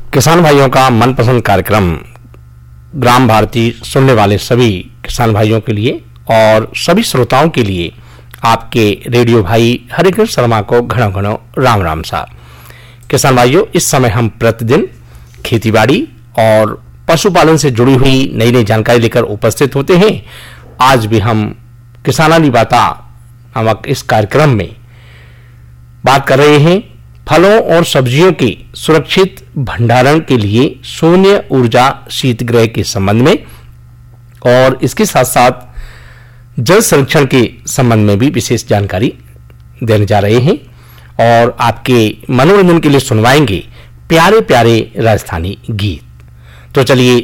किसान भाइयों का मनपसंद कार्यक्रम ग्राम भारती सुनने वाले सभी किसान भाइयों के लिए और सभी श्रोताओं के लिए आपके रेडियो भाई हरिकृष्ण शर्मा को घणो घणो राम राम सा। किसान भाइयों, इस समय हम प्रतिदिन खेतीबाड़ी और पशुपालन से जुड़ी हुई नई नई जानकारी लेकर उपस्थित होते हैं। आज भी हम किसानानी बाता नामक इस कार्यक्रम में बात कर रहे हैं फलों और सब्जियों के सुरक्षित भंडारण के लिए शून्य ऊर्जा शीतगृह के संबंध में, और इसके साथ साथ जल संरक्षण के संबंध में भी विशेष जानकारी देने जा रहे हैं और आपके मनोरंजन के लिए सुनवाएंगे प्यारे प्यारे राजस्थानी गीत। तो चलिए